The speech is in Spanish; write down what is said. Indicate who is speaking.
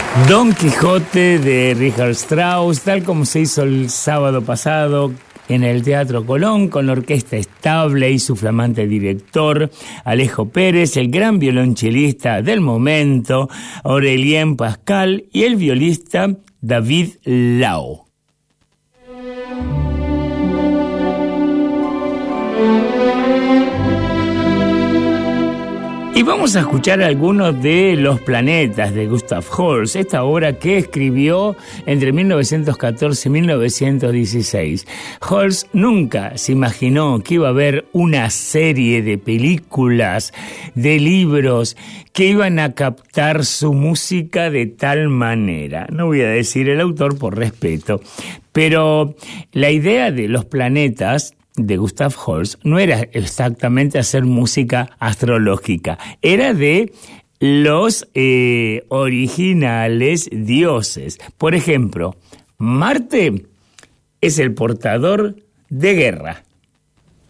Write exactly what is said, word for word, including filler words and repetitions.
Speaker 1: Don Quijote de Richard Strauss, tal como se hizo el sábado pasado en el Teatro Colón, con la orquesta estable y su flamante director, Alejo Pérez, el gran violonchelista del momento, Aurélien Pascal, y el violista David Lau. Y vamos a escuchar algunos de Los planetas de Gustav Holst, esta obra que escribió entre mil novecientos catorce y mil novecientos dieciséis. Holst nunca se imaginó que iba a haber una serie de películas, de libros, que iban a captar su música de tal manera. No voy a decir el autor por respeto, pero la idea de Los planetas de Gustav Holst no era exactamente hacer música astrológica, era de los eh, originales dioses. Por ejemplo, Marte es el portador de guerra,